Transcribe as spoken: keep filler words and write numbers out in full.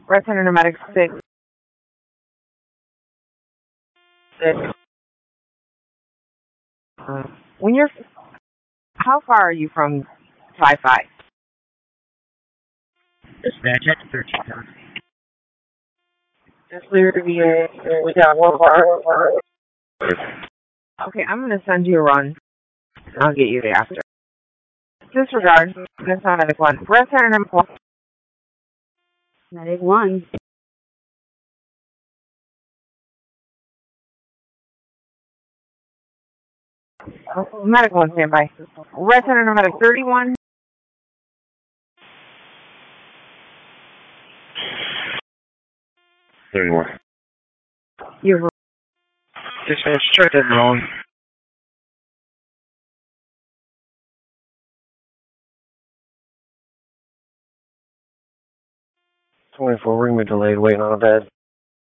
Red Center Nomadic six. six. Uh, when you're, how far are you from five five? Dispatch at thirteen thousand. Just clear to be a, we got one bar. Okay, I'm going to send you a run. I'll get you there after. Disregard. That's not Medic one. Red Center number one. Medic one. Oh, Medic one, stand by. Red Center number thirty-one. thirty-one. You're Dispatch, check that wrong. twenty-four, ring me delayed, waiting on a bed.